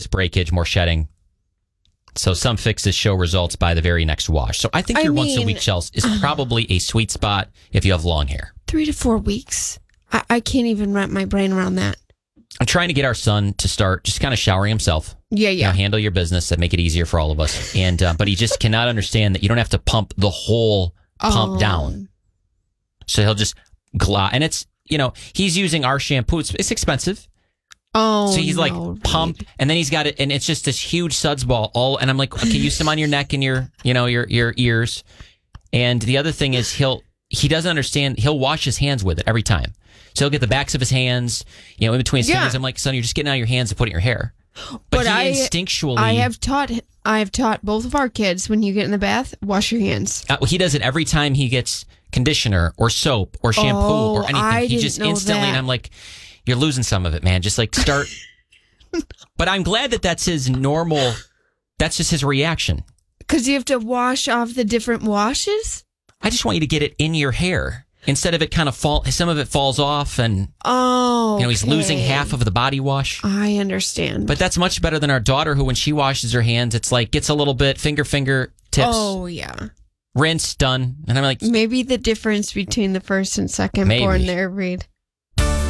less breakage, more shedding. So some fixes show results by the very next wash. So I think your once a week Chels is probably a sweet spot if you have long hair. 3 to 4 weeks. I can't even wrap my brain around that. I'm trying to get our son to start just kind of showering himself. Yeah. You know, handle your business and make it easier for all of us. And but he just cannot understand that you don't have to pump the whole pump down. So he'll just and it's, you know, he's using our shampoo. It's expensive. Oh, so he's like pump, and then he's got it, and it's just this huge suds ball. And I'm like, okay, use some on your neck and your ears. And the other thing is he doesn't understand. He'll wash his hands with it every time. So he'll get the backs of his hands, in between his fingers. I'm like, son, you're just getting out your hands and putting it in your hair. But he instinctually, I have taught both of our kids, when you get in the bath, wash your hands. He does it every time he gets conditioner or soap or shampoo or anything. He just instantly, and I'm like, you're losing some of it, man. Just like start. But I'm glad that that's his normal. That's just his reaction. Because you have to wash off the different washes? I just want you to get it in your hair. Instead of it kind of some of it falls off, and he's losing half of the body wash. I understand. But that's much better than our daughter, who when she washes her hands, it's like gets a little bit finger tips. Oh yeah. Rinse, done. And I'm like, maybe the difference between the first and second born there, Reed.